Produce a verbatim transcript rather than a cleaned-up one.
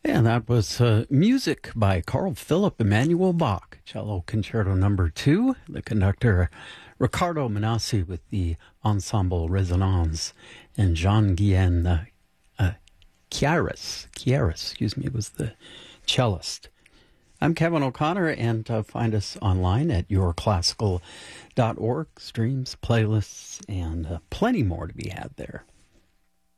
And that was uh, music by Carl Philipp Emanuel Bach, Cello Concerto Number Two. The conductor Riccardo Manassi with the Ensemble Resonance, and Jean-Guyen uh, uh, Chiaris, Chiaris, excuse me, was the cellist. I'm Kevin O'Connor, and uh, find us online at your classical dot org. Streams, playlists, and uh, plenty more to be had there.